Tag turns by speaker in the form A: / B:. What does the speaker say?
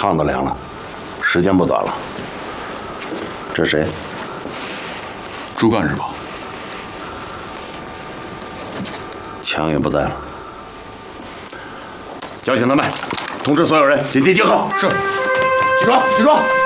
A: 炕都凉了，时间不短了。这是谁？
B: 朱干是吧？
A: 枪也不在了。叫醒他们，通知所有人紧急集合。
B: 是。
A: 起床，起床！